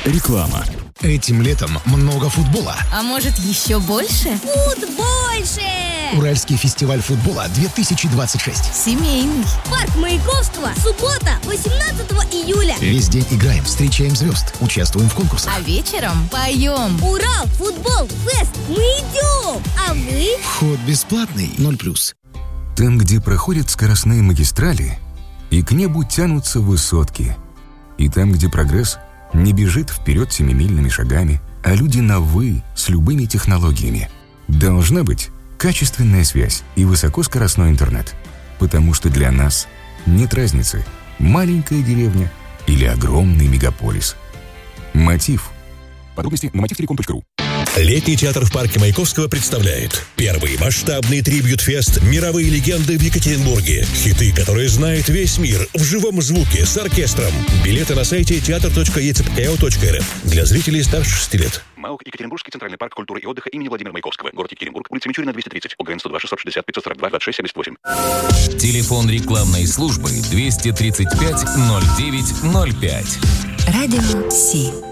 Реклама. Этим летом много футбола. А может, еще больше? Футбольше! Уральский фестиваль футбола 2026. Семейный. Парк Маяковского. Суббота, 18 июля. Весь день играем, встречаем звезд, участвуем в конкурсах. А вечером поем. Урал, футбол, фест. Мы идем. А вы? Вход бесплатный, 0+. Там, где проходят скоростные магистрали, и к небу тянутся высотки. И там, где прогресс не бежит вперед семимильными шагами, а люди на «вы» с любыми технологиями. Должна быть качественная связь и высокоскоростной интернет. Потому что для нас нет разницы, маленькая деревня или огромный мегаполис. Мотив. Подробности на motivtelecom.ru. Летний театр в парке Маяковского представляет первый масштабный трибьют-фест «Мировые легенды» в Екатеринбурге. Хиты, которые знает весь мир, в живом звуке, с оркестром. Билеты на сайте teatr.ecpko.rf для зрителей старше 6 лет. МАУК Екатеринбургский центральный парк культуры и отдыха имени Владимира Маяковского. Город Екатеринбург, улица Мичурина, 230, ОГРН 102 660 542 26 78. Телефон рекламной службы 235 09 05. Радио Си.